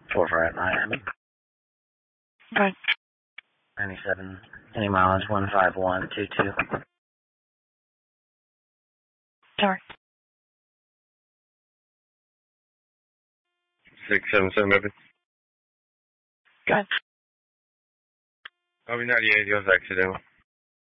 4 at Miami. Right. 97. Any mileage 15122. Sorry. 677 maybe. Go ahead. I'll be 98, it was accidental.